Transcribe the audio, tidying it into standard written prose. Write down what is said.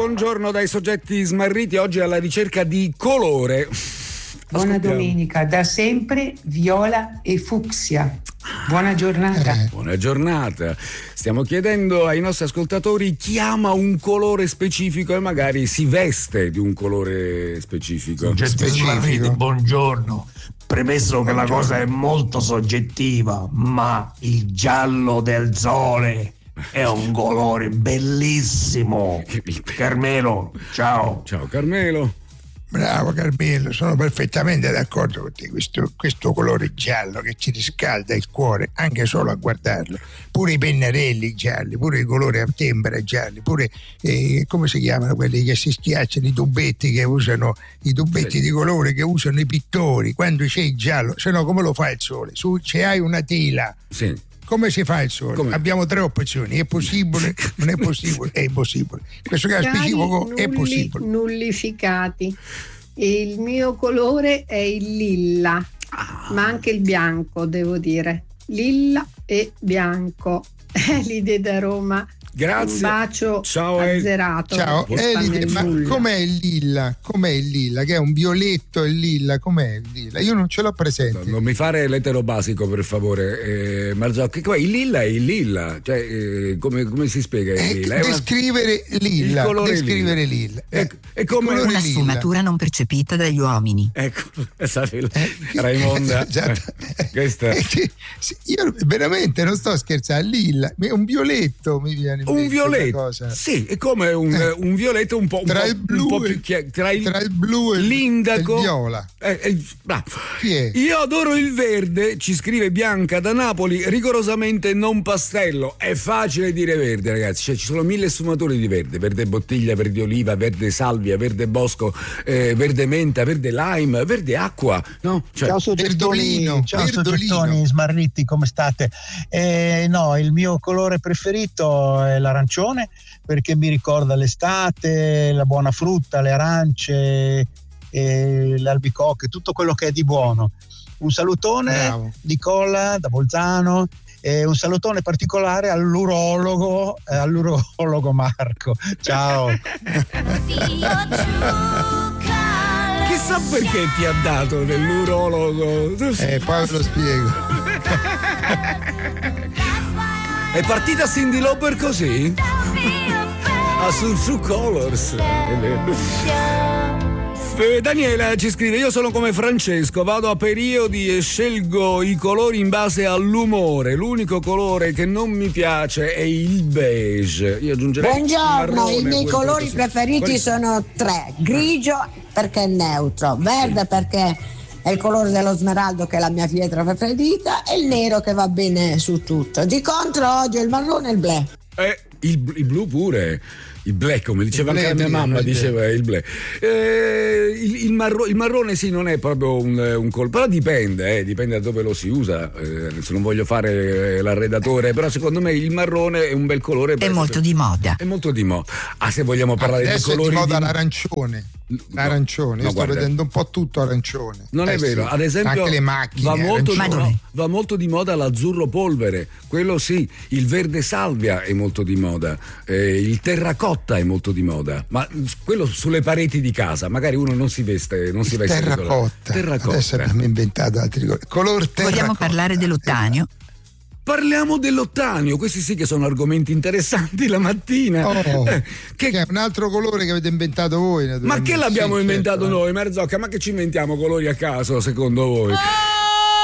buongiorno dai soggetti smarriti, oggi alla ricerca di colore. Buona domenica, da sempre viola e fucsia. Buona giornata. Buona giornata. Stiamo chiedendo ai nostri ascoltatori chi ama un colore specifico e magari si veste di un colore specifico. Buongiorno. Premesso che la cosa è molto soggettiva, ma il giallo del sole è un colore bellissimo. Carmelo, ciao. Ciao Carmelo. Bravo Carmelo, sono perfettamente d'accordo con te. Questo colore giallo che ci riscalda il cuore anche solo a guardarlo. Pure i pennarelli gialli, pure i colori a tempera gialli, pure come si chiamano quelli che si schiacciano, i tubetti che usano, i tubetti di colore che usano i pittori quando c'è il giallo. Se no come lo fa il sole? Se hai una tela, sì. Come si fa il sole? Come? Abbiamo 3 opzioni: è possibile, non è possibile, è impossibile. In questo caso specifico è possibile. Nullificati. Il mio colore è il lilla, ma anche il bianco, devo dire. Lilla e bianco. Elide da Roma. Grazie. Un bacio. Ciao, azzerato. Ciao Elide, ma com'è il lilla? Com'è il lilla? Che è un violetto il lilla? Com'è il lilla? Io non ce l'ho presente. Non mi fare l'etero basico, per favore, Marzocchi. Il lilla è il lilla, cioè come si spiega il lilla? Descrivere lilla. Il colore descrivere lilla. lilla. È come una sfumatura non percepita dagli uomini. Ecco, Raimonda. Questa. Io veramente non sto scherzando, lilla, un violetto mi viene. Un violetto, sì, è come un violetto un po' tra il blu tra il blu e l'indaco, il viola. Chi è? Io adoro il verde, ci scrive Bianca da Napoli, rigorosamente non pastello. È facile dire verde, ragazzi, cioè ci sono 1000 sfumature di verde: verde bottiglia, verde oliva, verde salvia, verde bosco, verde menta, verde lime, verde acqua, no? Cioè, ciao soggettoni smarriti, come state? No, il mio colore preferito è l'arancione, perché mi ricorda l'estate, la buona frutta, le arance, le albicocche, tutto quello che è di buono. Un salutone di Colla da Bolzano e un salutone particolare all'urologo Marco. Ciao. Chissà perché ti ha dato dell'urologo. Poi ve lo spiego. È partita Cyndi Lauper così? Su Colors. Daniela ci scrive: io sono come Francesco, vado a periodi e scelgo i colori in base all'umore. L'unico colore che non mi piace è il beige. Io aggiungerei buongiorno, i miei colori preferiti sono 3: grigio perché è neutro, verde perché è il colore dello smeraldo che è la mia pietra preferita, e il nero che va bene su tutto. Di contro oggi il marrone e il blé. Il blu pure. Il black, come diceva anche la mia mamma, diceva il black. Il marrone sì, non è proprio un colore, però dipende da dove lo si usa. Se non voglio fare l'arredatore, però secondo me il marrone è un bel colore. È molto di moda. È molto di moda. Se vogliamo parlare di colori. Adesso è di moda l'arancione. L'arancione, io sto vedendo un po' tutto arancione. Non è vero, ad esempio anche le macchine va molto di moda l'azzurro polvere, quello sì. Il verde salvia è molto di moda, il terracotta è molto di moda, ma quello sulle pareti di casa, magari uno non si veste terracotta. Adesso abbiamo inventato altri colori. Vogliamo parlare dell'ottanio? Parliamo dell'ottanio, questi sì che sono argomenti interessanti la mattina. Che è un altro colore che avete inventato voi, ma che l'abbiamo inventato noi, Marzocca? Ma che ci inventiamo colori a caso secondo voi?